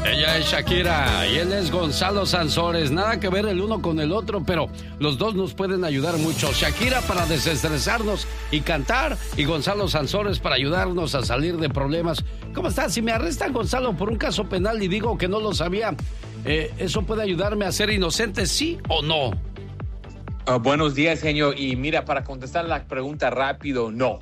Ella es Shakira y él es Gonzalo Sansores. Nada que ver el uno con el otro, pero los dos nos pueden ayudar mucho. Shakira para desestresarnos y cantar, y Gonzalo Sansores para ayudarnos a salir de problemas. ¿Cómo estás? Si me arrestan, Gonzalo, por un caso penal y digo que no lo sabía, ¿eso puede ayudarme a ser inocente, sí o no? Buenos días, genio. Y mira, para contestar la pregunta rápido, no.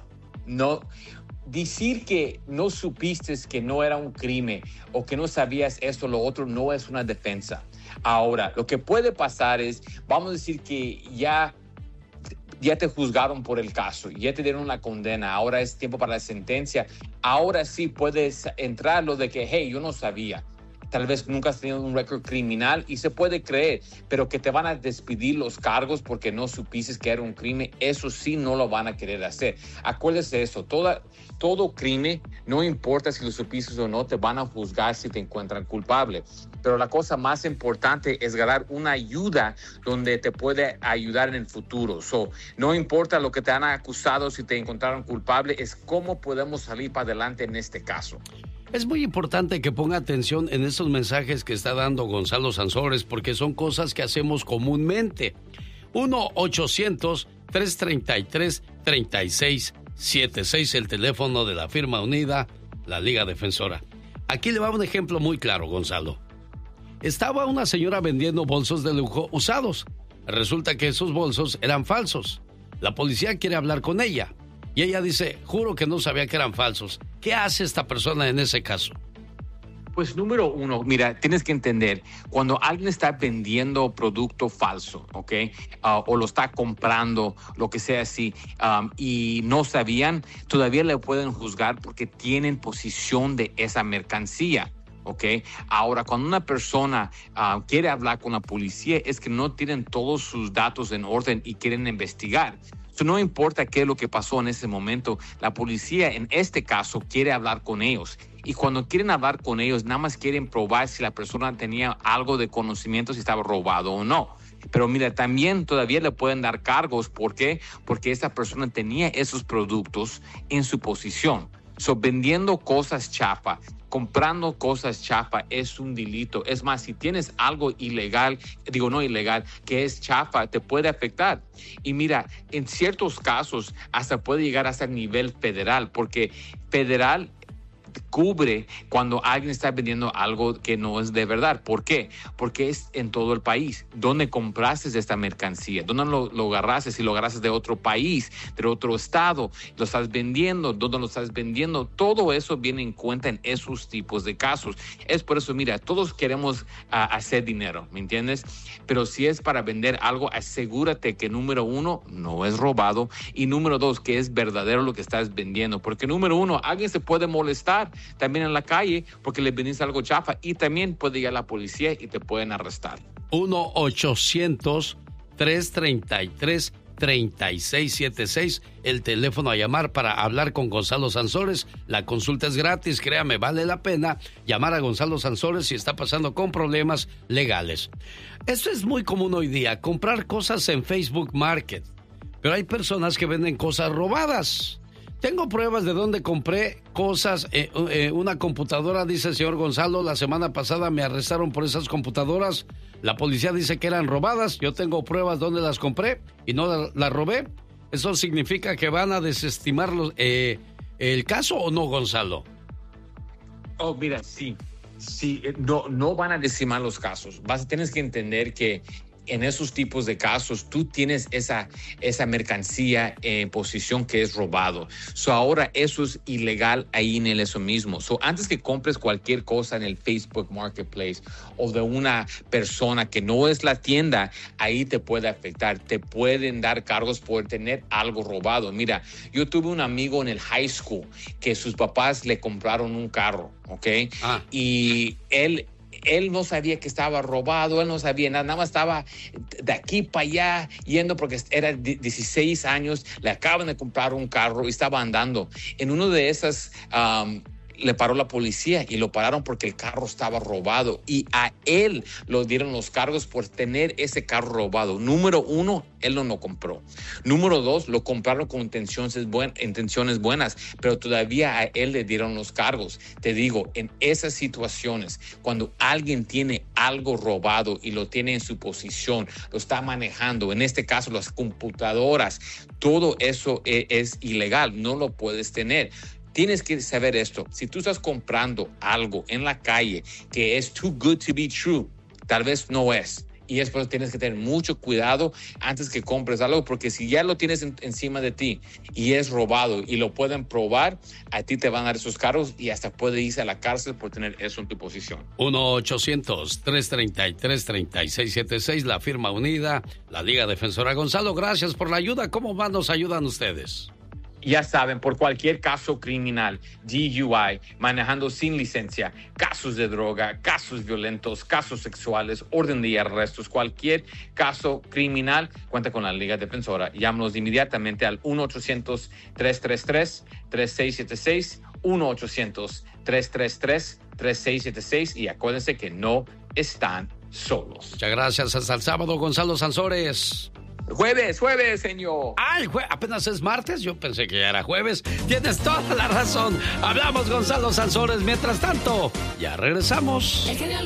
Decir que no supiste que no era un crimen o que no sabías esto o lo otro no es una defensa. Ahora, lo que puede pasar es, vamos a decir que ya te juzgaron por el caso, ya te dieron la condena, ahora es tiempo para la sentencia. Ahora sí puedes entrar lo de que, hey, yo no sabía. Tal vez nunca has tenido un récord criminal y se puede creer, pero que te van a despedir los cargos porque no supiste que era un crimen, eso sí no lo van a querer hacer. Acuérdese de eso, todo crimen, no importa si lo supiste o no, te van a juzgar si te encuentran culpable. Pero la cosa más importante es ganar una ayuda donde te puede ayudar en el futuro. No importa lo que te han acusado, si te encontraron culpable, es cómo podemos salir para adelante en este caso. Es muy importante que ponga atención en estos mensajes que está dando Gonzalo Sansores, porque son cosas que hacemos comúnmente. 1-800-333-3676, el teléfono de la firma unida, la Liga Defensora. Aquí le va un ejemplo muy claro, Gonzalo. Estaba una señora vendiendo bolsos de lujo usados. Resulta que esos bolsos eran falsos. La policía quiere hablar con ella. Y ella dice, juro que no sabía que eran falsos. ¿Qué hace esta persona en ese caso? Pues número uno, mira, tienes que entender, cuando alguien está vendiendo producto falso, ¿ok? O lo está comprando, lo que sea así, y no sabían, todavía le pueden juzgar porque tienen posesión de esa mercancía. ¿Ok? Ahora, cuando una persona quiere hablar con la policía, es que no tienen todos sus datos en orden y quieren investigar. No importa qué es lo que pasó en ese momento, la policía en este caso quiere hablar con ellos. Y cuando quieren hablar con ellos, nada más quieren probar si la persona tenía algo de conocimiento, si estaba robado o no. Pero mira, también todavía le pueden dar cargos. ¿Por qué? Porque esa persona tenía esos productos en su posesión. Vendiendo cosas chafa, comprando cosas chafa es un delito. Es más, si tienes algo ilegal, no ilegal, que es chafa, te puede afectar. Y mira, en ciertos casos hasta puede llegar hasta el nivel federal, porque federal cubre cuando alguien está vendiendo algo que no es de verdad. ¿Por qué? Porque es en todo el país. ¿Dónde compraste esta mercancía? ¿Dónde lo agarraste? Si lo agarraste de otro país, de otro estado, lo estás vendiendo, ¿dónde lo estás vendiendo? Todo eso viene en cuenta en esos tipos de casos. Es por eso, mira, todos queremos hacer dinero, ¿me entiendes? Pero si es para vender algo, asegúrate que número uno, no es robado, y número dos, que es verdadero lo que estás vendiendo. Porque número uno, alguien se puede molestar también en la calle porque le vendiste algo chafa, y también puede ir a la policía y te pueden arrestar. 1-800-333-3676, el teléfono a llamar para hablar con Gonzalo Sansores. La consulta es gratis, créame, vale la pena llamar a Gonzalo Sansores si está pasando con problemas legales. Esto es muy común hoy día, comprar cosas en Facebook Market, pero hay personas que venden cosas robadas. Tengo pruebas de dónde compré cosas. Una computadora, dice el señor Gonzalo, la semana pasada me arrestaron por esas computadoras. La policía dice que eran robadas. Yo tengo pruebas donde las compré y no las robé. ¿Eso significa que van a desestimar el caso o no, Gonzalo? Oh, mira, sí, no van a desestimar los casos. Tienes que entender que en esos tipos de casos, tú tienes esa mercancía en posesión que es robado. Ahora eso es ilegal ahí en eso mismo. Antes que compres cualquier cosa en el Facebook Marketplace o de una persona que no es la tienda, ahí te puede afectar. Te pueden dar cargos por tener algo robado. Mira, yo tuve un amigo en el high school que sus papás le compraron un carro, ¿ok? Y él no sabía que estaba robado, él no sabía nada más estaba de aquí para allá yendo porque era 16 años, le acaban de comprar un carro y estaba andando. En uno de esas le paró la policía y lo pararon porque el carro estaba robado y a él lo dieron los cargos por tener ese carro robado. Número 1, él no lo compró. Número 2, lo compraron con intenciones buenas, pero todavía a él le dieron los cargos. Te digo, en esas situaciones, cuando alguien tiene algo robado y lo tiene en su posición, lo está manejando, en este caso las computadoras, todo eso es ilegal, no lo puedes tener. Tienes que saber esto. Si tú estás comprando algo en la calle que es too good to be true, tal vez no es. Y es por eso tienes que tener mucho cuidado antes que compres algo, porque si ya lo tienes encima de ti y es robado y lo pueden probar, a ti te van a dar esos cargos y hasta puede irse a la cárcel por tener eso en tu posición. 1-800-333-3676, la firma unida, la Liga Defensora. Gonzalo, gracias por la ayuda. ¿Cómo más nos ayudan ustedes? Ya saben, por cualquier caso criminal, DUI, manejando sin licencia, casos de droga, casos violentos, casos sexuales, orden de arrestos, cualquier caso criminal, cuenta con la Liga Defensora. Llámanos inmediatamente al 1-800-333-3676, 1-800-333-3676 y acuérdense que no están solos. Muchas gracias. Hasta el sábado, Gonzalo Sansores. Jueves, señor. Ay, apenas es martes. Yo pensé que ya era jueves. Tienes toda la razón. Hablamos, Gonzalo Sansores. Mientras tanto, ya regresamos.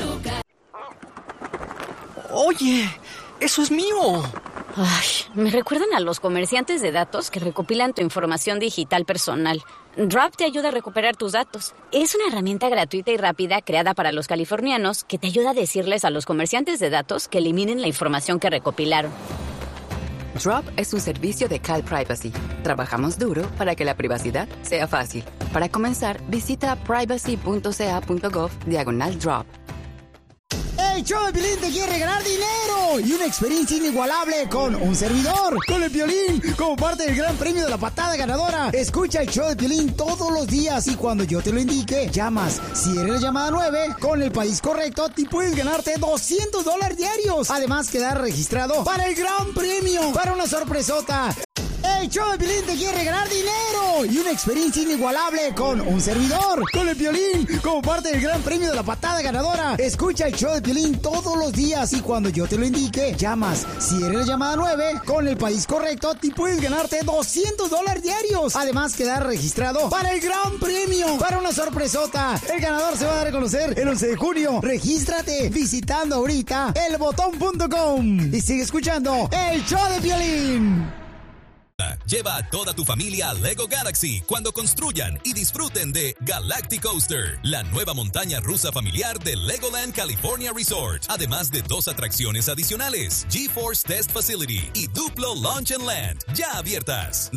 Oye, eso es mío. Ay, me recuerdan a los comerciantes de datos que recopilan tu información digital personal. Drop te ayuda a recuperar tus datos. Es una herramienta gratuita y rápida creada para los californianos que te ayuda a decirles a los comerciantes de datos que eliminen la información que recopilaron. Drop es un servicio de Cal Privacy. Trabajamos duro para que la privacidad sea fácil. Para comenzar, visita privacy.ca.gov/drop. El show de Piolín te quiere regalar dinero y una experiencia inigualable con un servidor, con el Piolín, como parte del gran premio de la patada ganadora. Escucha el show de Piolín todos los días y cuando yo te lo indique, llamas. Si eres la llamada 9, con el país correcto, te puedes ganarte $200 diarios. Además, quedar registrado para el gran premio, para una sorpresota. El show de Piolín te quiere regalar dinero y una experiencia inigualable con un servidor, con el Piolín, como parte del gran premio de la patada ganadora. Escucha el show de Piolín todos los días y cuando yo te lo indique, llamas. Si eres la llamada 9, con el país correcto, te puedes ganarte $200 diarios. Además, quedar registrado para el gran premio, para una sorpresota. El ganador se va a dar a conocer el 11 de junio. Regístrate visitando ahorita elbotón.com y sigue escuchando el show de Piolín. Lleva a toda tu familia a Lego Galaxy cuando construyan y disfruten de Galactic Coaster, la nueva montaña rusa familiar de Legoland California Resort. Además de 2 atracciones adicionales, GeForce Test Facility y Duplo Launch and Land, ya abiertas.